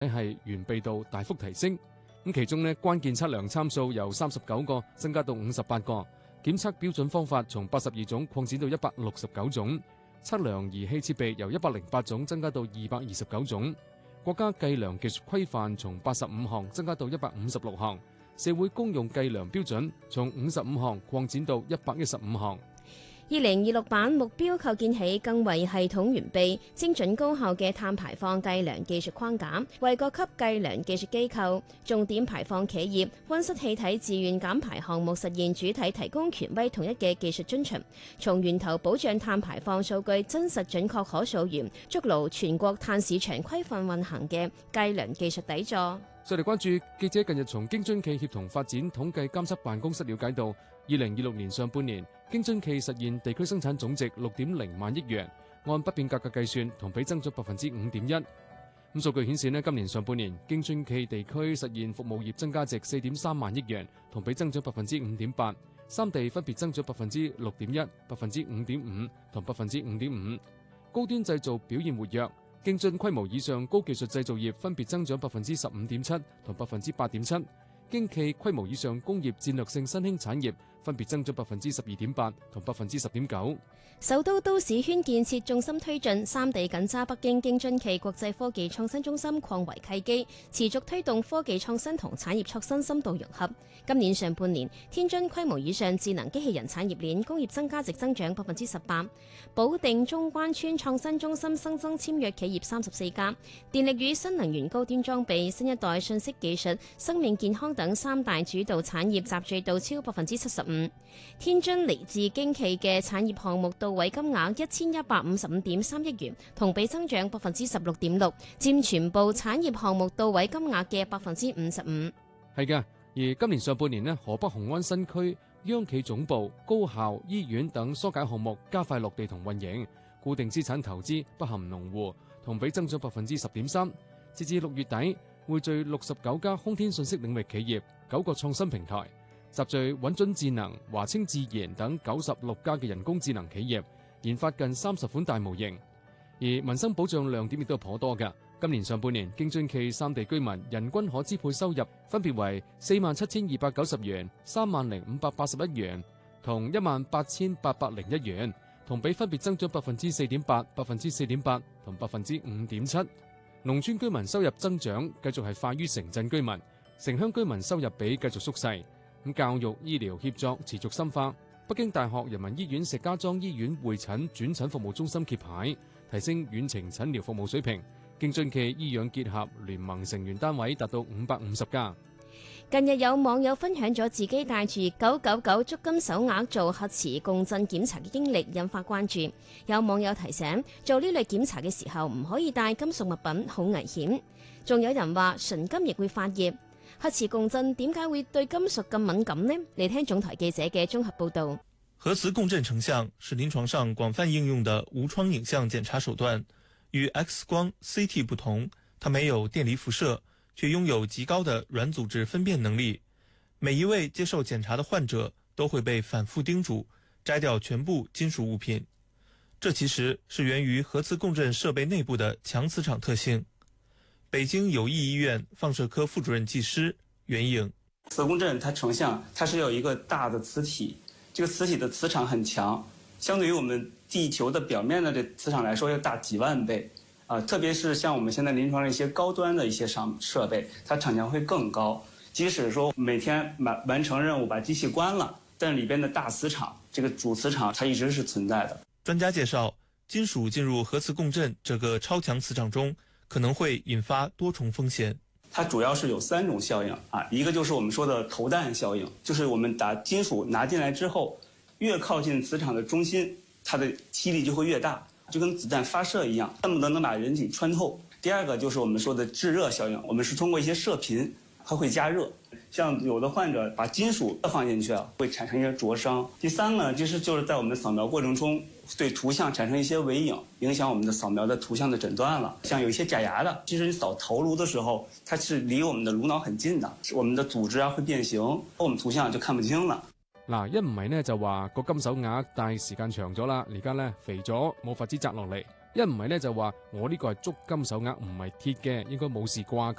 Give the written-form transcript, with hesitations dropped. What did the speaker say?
係完備度大幅提升。咁其中呢，關鍵測量參數由39個增加到58個，檢測標準方法從82種擴展到169種，測量儀器設備由108種增加到229種，國家計量技術規範從85項增加到156項，社會公用計量標準從55項擴展到115項。 2026版目標構建起更為系統完備、精準高效嘅碳排放計量技術框架，為各級計量技術機構、重點排放企業、溫室氣體自願減排項目實現主體提供權威統一嘅技術遵循，從源頭保障碳排放數據真實準確可溯源，築牢全國碳市場規範運行嘅計量技術底座。 再嚟關注記者近日從京津冀協同發展統計監測辦公室了解到，2026年上半年京津冀實現地區生產總值6.0萬億元，按不變價格計算，同比增長5.1%。咁數據顯示呢，今年上半年京津冀地區實現服務業增加值4.3萬億元，同比增長5.8%，三地分別增長6.1%、5.5%同5.5%。高端製造表現活躍。京津規模以上高技術製造業分別增長15.7%同8.7%，京冀規模以上工業戰略性新興產業分別增長12.8%同10.9%。 首都都市圈建設重心推進，三地緊揸北京京津冀國際科技創新中心擴圍契機，持續推動科技創新同產業創新深度融合。今年上半年，天津規模以上智能機器人產業鏈工業增加值增長18%，保定中關村創新中心新增簽約企業34家，電力與新能源高端裝備、新一代信息技術、生命健康等三大主導產業集聚度超75%。天津嚟自京冀嘅產業項目到位金額1155.3億元，同比增長16.6%，佔全部產業項目到位金額嘅55%。 係嘅，而今年上半年呢，河北雄安新區央企總部、高校、醫院等疏解項目加快落地同運營，固定資產投資不含農戶，同比增長10.3%。截至6月底，匯聚69家空天信息領域企業、9個創新平台，集聚穩準智能、華清智研等96家嘅人工智能企業，研發近30款大模型。而民生保障亮點亦都頗多嘅。今年上半年，京津冀三地居民人均可支配收入分別為47,290元、30,581元同18,801元，同比分別增長4.8%、4.8%同5.7%。農村居民收入增長繼續係快於城鎮居民，城鄉居民收入比繼續縮細。咁教育醫療協作持續深化，北京大學人民醫院石家莊醫院會診轉診服務中心揭牌，提升遠程診療服務水平。京津冀醫養結合聯盟成員單位達到550家。 近日有網友分享咗自己帶住999足金手鐲做核磁共振檢查嘅經歷，引發關注。有網友提醒，做呢類檢查嘅時候唔可以帶金屬物品，好危險。仲有人話純金亦會發熱。核磁共振點解會對金屬咁敏感呢？嚟聽總台記者嘅綜合報導。 核磁共振成像是臨床上廣泛應用的無創影像檢查手段，與 X 光、CT 不同，它沒有電離輻射，卻擁有極高的軟組織分辨能力。每一位接受檢查的患者都會被反覆叮囑摘掉全部金屬物品，這其實是源於核磁共振設備內部的強磁場特性。北京友誼醫院放射科副主任技師袁穎， 磁共振它成像，它是有一個大的磁體，這個磁體的磁場很強，相對於我們地球的表面的這磁場來說要大幾萬倍啊！特別是像我們現在臨床上一些高端的一些設備，它場強會更高。即使說每天完成任務把機器關了，但裏邊的大磁場，這個主磁場它一直是存在的。 專家介紹，金屬進入核磁共振這個超強磁場中，可能會引發多重風險。 它主要是有3種效應啊，一個就是我們說的投彈效應，就是我們把金屬拿進來之後，越靠近磁場的中心，它的吸力就會越大，就跟子彈發射一樣，恨不得能把人體穿透。第二個就是我們說的制熱效應，我們是通過一些射頻，它會加熱，像有的患者把金屬放進去會產生一些灼傷。第三個就是在我們的掃描過程中，對圖像產生一些微影，影響我們的掃描的圖像的診斷了。像有一些假牙的，其實你掃頭顱的時候，它是離我們的顱腦很近的，我們的組織會變形，我們圖像就看不清了。 嗱，一唔係呢就話個金手鐲戴時間長咗啦，而家呢肥咗冇法子摘落嚟。 一唔係咧就話我呢個係足金手鐲唔係鐵嘅，應該冇事啩。